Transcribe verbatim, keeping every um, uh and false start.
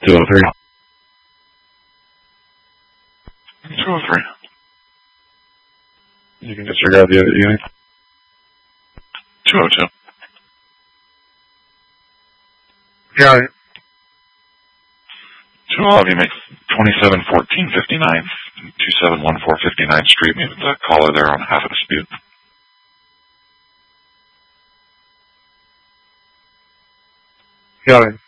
two oh three. two oh three. You can disregard the other unit. two oh two. Got it. two oh two, you make twenty-seven fourteen fifty-nine, two seven one four fifty-ninth Street. Meet the caller there on half a dispute. Got it.